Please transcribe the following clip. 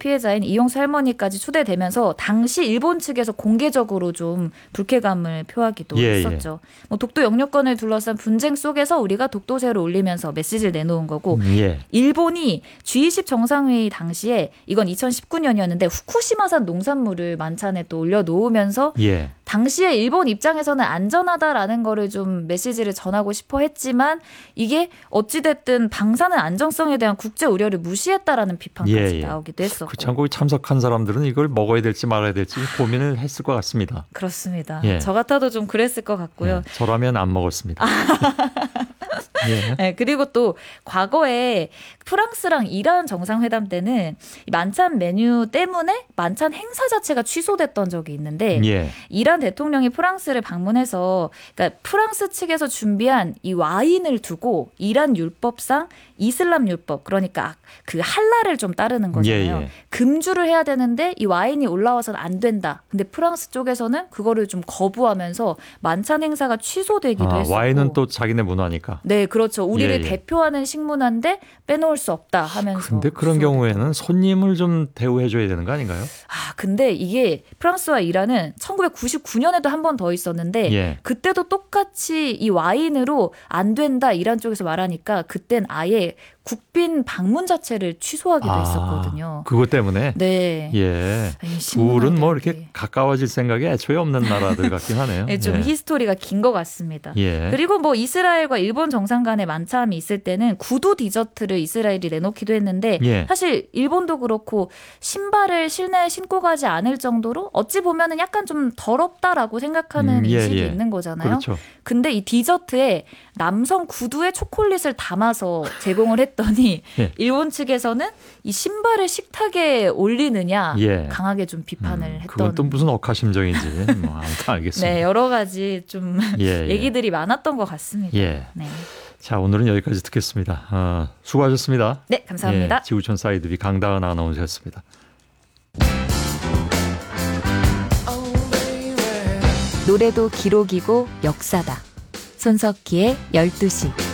피해자인 이용수 할머니까지 초대되면서 당시 일본 측에서 공개적으로 좀 불쾌감을 표하기도 했었죠. 뭐 독도 영유권을 둘러싼 분쟁 속에서 우리가 독도제를 올리면서 메시지를 내놓은 거고 일본이 G20 정상회의 당시에 이건 2019년이었는데 후쿠시마산 농산물을 만찬에 또 올려놓으면서 당시에 일본 입장에서는 안전하다라는 거를 좀 메시지를 전하고 싶어 했지만 이게 어찌됐든 방사능 안정성에 대한 국제 우려를 무시했다라는 비판까지 나오기도 했었고. 참 거기 참석한 사람들은 이걸 먹어야 될지 말아야 될지 고민을 했을 것 같습니다. 그렇습니다. 저 같아도 좀 그랬을 것 같고요. 저라면 안 먹었습니다. 네, 그리고 또 과거에 프랑스랑 이란 정상회담 때는 만찬 메뉴 때문에 만찬 행사 자체가 취소됐던 적이 있는데 이란 대통령이 프랑스를 방문해서 그러니까 프랑스 측에서 준비한 이 와인을 두고 이란 율법상 이슬람 율법 그러니까 그 할랄을 좀 따르는 거잖아요. 금주를 해야 되는데 이 와인이 올라와서는 안 된다. 근데 프랑스 쪽에서는 그거를 좀 거부하면서 만찬 행사가 취소되기도 했었고. 와인은 또 자기네 문화니까. 네, 그렇죠. 우리를 대표하는 식문화인데 빼놓을 수 없다 하면서. 근데 그런 경우에는 손님을 좀 대우해 줘야 되는 거 아닌가요? 근데 이게 프랑스와 이란은 1999년에도 한 번 더 있었는데 그때도 똑같이 이 와인으로 안 된다 이란 쪽에서 말하니까 그땐 아예 국빈 방문 자체를 취소하기도 했었거든요. 그것 때문에? 네. 둘은 뭐 이렇게 가까워질 생각이 애초에 없는 나라들 같긴 하네요. 좀 히스토리가 긴 것 같습니다. 그리고 뭐 이스라엘과 일본 정상 간의 만참이 있을 때는 구두 디저트를 이스라엘이 내놓기도 했는데 사실 일본도 그렇고 신발을 실내에 신고 가지 않을 정도로 어찌 보면은 약간 좀 더럽다라고 생각하는 인식이 있는 거잖아요. 그렇죠. 근데 이 디저트에 남성 구두에 초콜릿을 담아서 제공을 했더니 일본 측에서는 이 신발을 식탁에 올리느냐 강하게 좀 비판을 했던. 그건 또 무슨 억하심정인지 뭐 아무튼 알겠습니다. 네, 여러 가지 좀 얘기들이 많았던 것 같습니다. 네. 자, 오늘은 여기까지 듣겠습니다. 수고하셨습니다. 네, 감사합니다. 지구촌 사이드비 강다은 아나운서였습니다. 노래도 기록이고 역사다. 손석희의 12시.